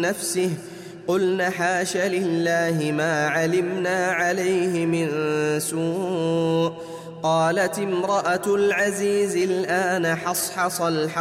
نفسه قلن حاش لله ما علمنا عليه من سوء. قالت امرأة العزيز الآن حصحص الحق